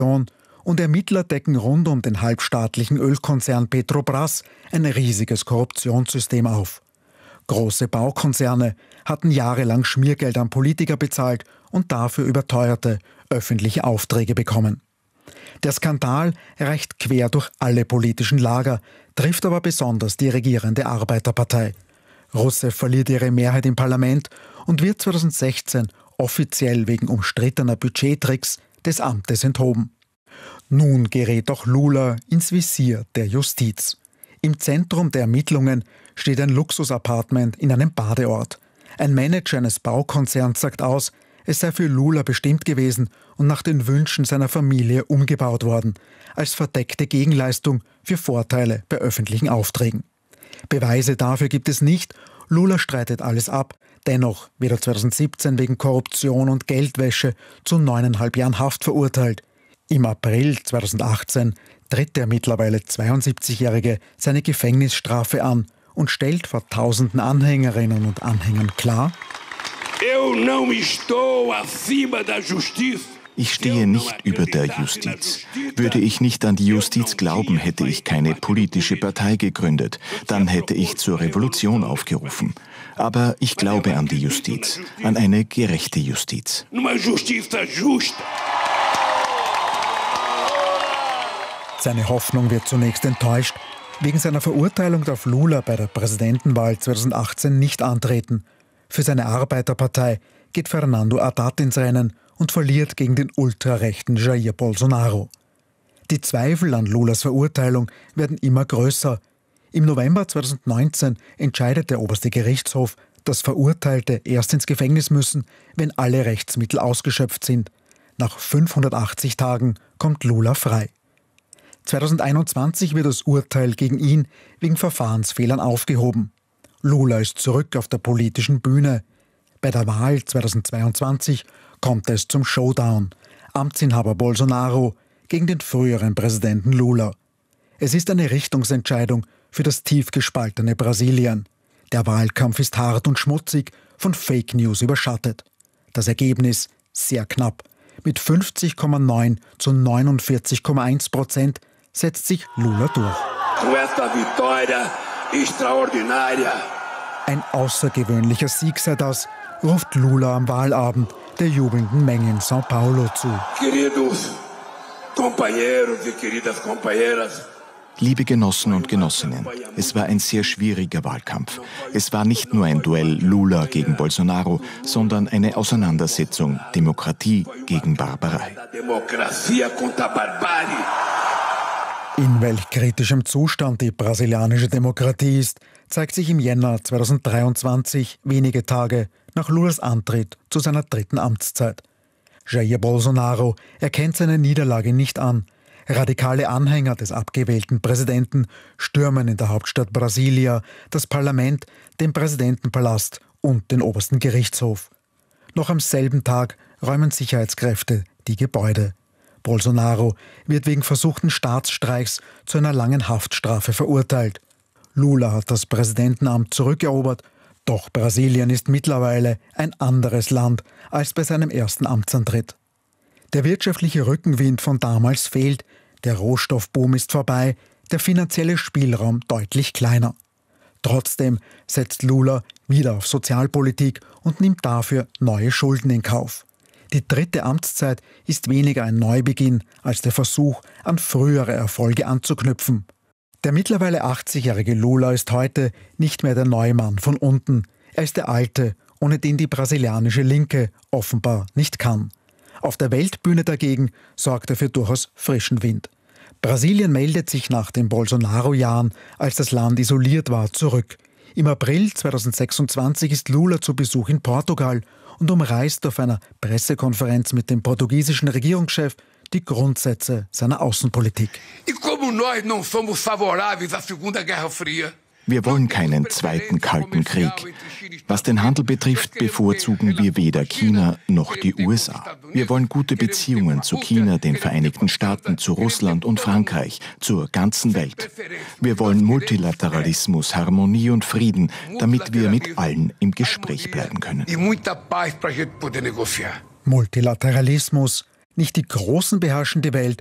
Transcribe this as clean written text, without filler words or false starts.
und Ermittler decken rund um den halbstaatlichen Ölkonzern Petrobras ein riesiges Korruptionssystem auf. Große Baukonzerne hatten jahrelang Schmiergeld an Politiker bezahlt und dafür überteuerte öffentliche Aufträge bekommen. Der Skandal reicht quer durch alle politischen Lager, trifft aber besonders die regierende Arbeiterpartei. Rousseff verliert ihre Mehrheit im Parlament und wird 2016 offiziell wegen umstrittener Budgettricks des Amtes enthoben. Nun gerät auch Lula ins Visier der Justiz. Im Zentrum der Ermittlungen steht ein Luxusapartment in einem Badeort. Ein Manager eines Baukonzerns sagt aus, es sei für Lula bestimmt gewesen und nach den Wünschen seiner Familie umgebaut worden, als verdeckte Gegenleistung für Vorteile bei öffentlichen Aufträgen. Beweise dafür gibt es nicht, Lula streitet alles ab, dennoch wird er 2017 wegen Korruption und Geldwäsche zu 9,5 Jahren Haft verurteilt. Im April 2018 tritt der mittlerweile 72-Jährige seine Gefängnisstrafe an und stellt vor tausenden Anhängerinnen und Anhängern klar: Ich stehe nicht über der Justiz. Würde ich nicht an die Justiz glauben, hätte ich keine politische Partei gegründet. Dann hätte ich zur Revolution aufgerufen. Aber ich glaube an die Justiz, an eine gerechte Justiz. Seine Hoffnung wird zunächst enttäuscht. Wegen seiner Verurteilung darf Lula bei der Präsidentenwahl 2018 nicht antreten. Für seine Arbeiterpartei geht Fernando Haddad ins Rennen und verliert gegen den ultrarechten Jair Bolsonaro. Die Zweifel an Lulas Verurteilung werden immer größer. Im November 2019 entscheidet der oberste Gerichtshof, dass Verurteilte erst ins Gefängnis müssen, wenn alle Rechtsmittel ausgeschöpft sind. Nach 580 Tagen kommt Lula frei. 2021 wird das Urteil gegen ihn wegen Verfahrensfehlern aufgehoben. Lula ist zurück auf der politischen Bühne. Bei der Wahl 2022 kommt es zum Showdown. Amtsinhaber Bolsonaro gegen den früheren Präsidenten Lula. Es ist eine Richtungsentscheidung für das tief gespaltene Brasilien. Der Wahlkampf ist hart und schmutzig, von Fake News überschattet. Das Ergebnis sehr knapp. Mit 50,9 zu 49,1% setzt sich Lula durch. Ein außergewöhnlicher Sieg sei das, ruft Lula am Wahlabend der jubelnden Menge in São Paulo zu. Liebe Genossen und Genossinnen, es war ein sehr schwieriger Wahlkampf. Es war nicht nur ein Duell Lula gegen Bolsonaro, sondern eine Auseinandersetzung Demokratie gegen Barbarei. In welch kritischem Zustand die brasilianische Demokratie ist, zeigt sich im Jänner 2023, wenige Tage nach Lulas Antritt zu seiner 3. Amtszeit. Jair Bolsonaro erkennt seine Niederlage nicht an. Radikale Anhänger des abgewählten Präsidenten stürmen in der Hauptstadt Brasilia das Parlament, den Präsidentenpalast und den obersten Gerichtshof. Noch am selben Tag räumen Sicherheitskräfte die Gebäude. Bolsonaro wird wegen versuchten Staatsstreichs zu einer langen Haftstrafe verurteilt. Lula hat das Präsidentenamt zurückerobert, doch Brasilien ist mittlerweile ein anderes Land als bei seinem ersten Amtsantritt. Der wirtschaftliche Rückenwind von damals fehlt, der Rohstoffboom ist vorbei, der finanzielle Spielraum deutlich kleiner. Trotzdem setzt Lula wieder auf Sozialpolitik und nimmt dafür neue Schulden in Kauf. Die 3. Amtszeit ist weniger ein Neubeginn als der Versuch, an frühere Erfolge anzuknüpfen. Der mittlerweile 80-jährige Lula ist heute nicht mehr der neue Mann von unten. Er ist der Alte, ohne den die brasilianische Linke offenbar nicht kann. Auf der Weltbühne dagegen sorgt er für durchaus frischen Wind. Brasilien meldet sich nach den Bolsonaro-Jahren, als das Land isoliert war, zurück. Im April 2026 ist Lula zu Besuch in Portugal und umreißt auf einer Pressekonferenz mit dem portugiesischen Regierungschef die Grundsätze seiner Außenpolitik. Wir wollen keinen zweiten Kalten Krieg. Was den Handel betrifft, bevorzugen wir weder China noch die USA. Wir wollen gute Beziehungen zu China, den Vereinigten Staaten, zu Russland und Frankreich, zur ganzen Welt. Wir wollen Multilateralismus, Harmonie und Frieden, damit wir mit allen im Gespräch bleiben können. Multilateralismus, Nicht die Großen beherrschen die Welt,